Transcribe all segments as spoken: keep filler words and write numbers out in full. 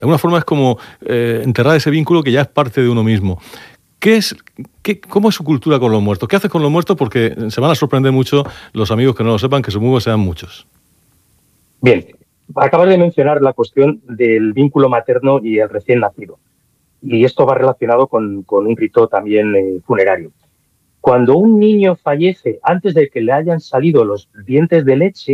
De alguna forma es como eh, enterrar ese vínculo que ya es parte de uno mismo. ¿Qué es, qué, ¿Cómo es su cultura con los muertos? ¿Qué haces con los muertos? Porque se van a sorprender mucho los amigos que no lo sepan, que supongo que sean muchos. Bien, acabas de mencionar la cuestión del vínculo materno y el recién nacido. Y esto va relacionado con, con un rito también eh, funerario. Cuando un niño fallece antes de que le hayan salido los dientes de leche,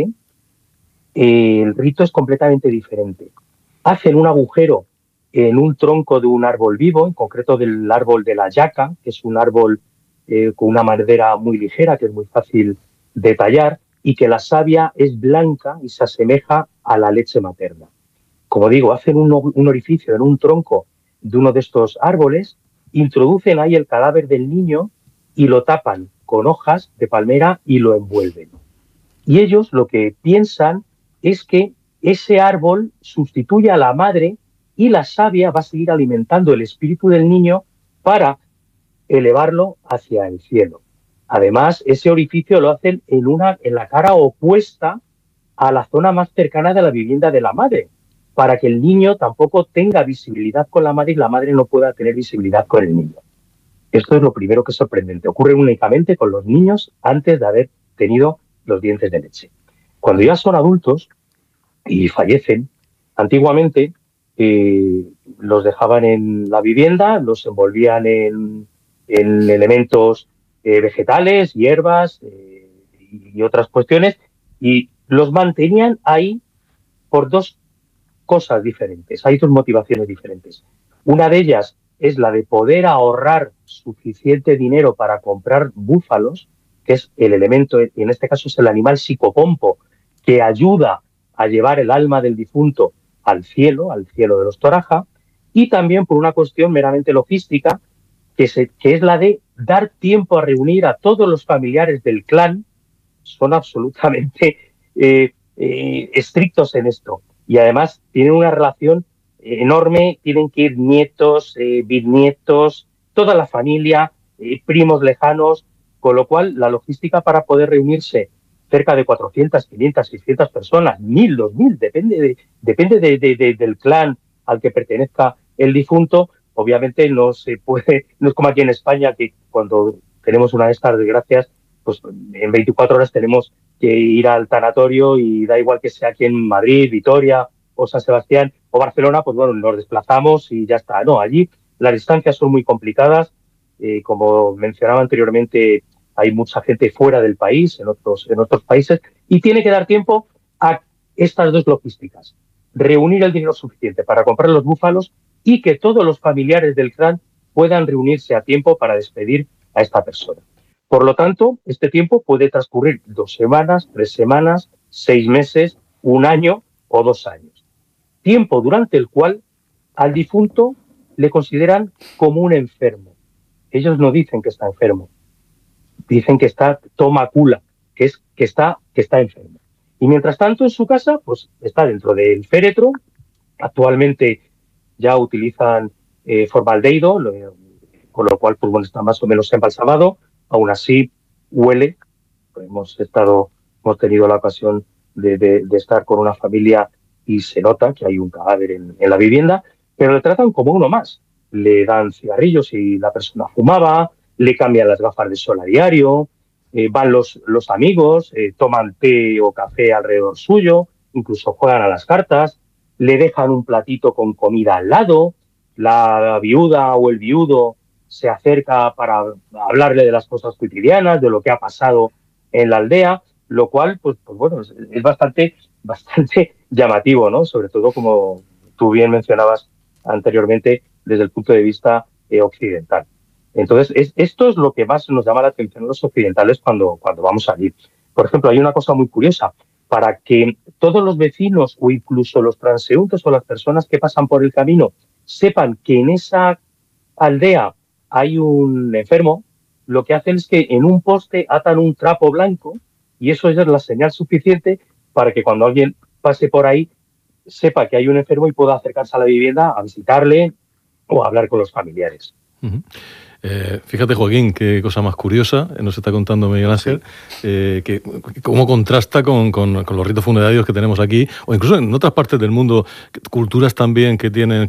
eh, el rito es completamente diferente. Hacen un agujero en un tronco de un árbol vivo, en concreto del árbol de la yaca, que es un árbol eh, con una madera muy ligera, que es muy fácil de tallar, y que la savia es blanca y se asemeja a la leche materna. Como digo, hacen un, un orificio en un tronco de uno de estos árboles, introducen ahí el cadáver del niño y lo tapan con hojas de palmera y lo envuelven. Y ellos lo que piensan es que ese árbol sustituye a la madre y la savia va a seguir alimentando el espíritu del niño para elevarlo hacia el cielo. Además, ese orificio lo hacen en, una, en la cara opuesta a la zona más cercana de la vivienda de la madre, para que el niño tampoco tenga visibilidad con la madre y la madre no pueda tener visibilidad con el niño. Esto es lo primero que es sorprendente. Ocurre únicamente con los niños antes de haber tenido los dientes de leche. Cuando ya son adultos y fallecen, antiguamente eh, los dejaban en la vivienda, los envolvían en, en elementos eh, vegetales, hierbas eh, y otras cuestiones, y los mantenían ahí por dos cosas diferentes. Hay dos motivaciones diferentes. Una de ellas es la de poder ahorrar suficiente dinero para comprar búfalos, que es el elemento, y en este caso es el animal psicopompo, que ayuda a llevar el alma del difunto al cielo, al cielo de los Toraja, y también por una cuestión meramente logística, que, se, que es la de dar tiempo a reunir a todos los familiares del clan. Son absolutamente eh, eh, estrictos en esto. Y además tienen una relación enorme, tienen que ir nietos, eh, bisnietos, toda la familia, eh, primos lejanos, con lo cual la logística para poder reunirse cerca de cuatrocientas, quinientas, seiscientas personas, mil, dos mil, depende, de, depende de, de, de, del clan al que pertenezca el difunto. Obviamente no se puede, no es como aquí en España, que cuando tenemos una de estas desgracias, pues en veinticuatro horas tenemos que ir al tanatorio y da igual que sea aquí en Madrid, Vitoria o San Sebastián o Barcelona, pues bueno, nos desplazamos y ya está. No, allí las distancias son muy complicadas. Eh, como mencionaba anteriormente, hay mucha gente fuera del país, en otros, en otros países, y tiene que dar tiempo a estas dos logísticas. Reunir el dinero suficiente para comprar los búfalos y que todos los familiares del clan puedan reunirse a tiempo para despedir a esta persona. Por lo tanto, este tiempo puede transcurrir dos semanas, tres semanas, seis meses, un año o dos años. Tiempo durante el cual al difunto le consideran como un enfermo. Ellos no dicen que está enfermo, dicen que está tomacula, que es que está, que está enfermo. Y mientras tanto en su casa, pues está dentro del féretro. Actualmente ya utilizan eh, formaldehído, lo, con lo cual pues, bueno, está más o menos embalsamado. Aún así huele. Hemos estado, hemos tenido la ocasión de, de, de estar con una familia y se nota que hay un cadáver en, en la vivienda, pero le tratan como uno más. Le dan cigarrillos si la persona fumaba, le cambian las gafas de sol a diario, eh, van los, los amigos, eh, toman té o café alrededor suyo, incluso juegan a las cartas, le dejan un platito con comida al lado, la viuda o el viudo se acerca para hablarle de las cosas cotidianas, de lo que ha pasado en la aldea, lo cual, pues, pues bueno, es, es bastante, bastante llamativo, ¿no? Sobre todo, como tú bien mencionabas anteriormente, desde el punto de vista eh, occidental. Entonces, es, esto es lo que más nos llama la atención a los occidentales cuando, cuando vamos allí. Por ejemplo, hay una cosa muy curiosa. Para que todos los vecinos o incluso los transeúntes o las personas que pasan por el camino sepan que en esa aldea hay un enfermo, lo que hacen es que en un poste atan un trapo blanco y eso es la señal suficiente para que cuando alguien pase por ahí sepa que hay un enfermo y pueda acercarse a la vivienda a visitarle o a hablar con los familiares. Uh-huh. Eh, fíjate, Joaquín, qué cosa más curiosa nos está contando Miguel Ángel, eh, que cómo contrasta con, con, con los ritos funerarios que tenemos aquí, o incluso en otras partes del mundo, culturas también que tienen